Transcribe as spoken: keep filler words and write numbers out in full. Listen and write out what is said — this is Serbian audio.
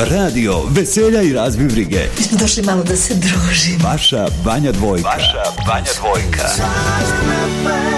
Radio Veselja i razbivrige. Mi smo došli malo da se družimo. Vaša Banja Dvojka. Vaša Banja Dvojka.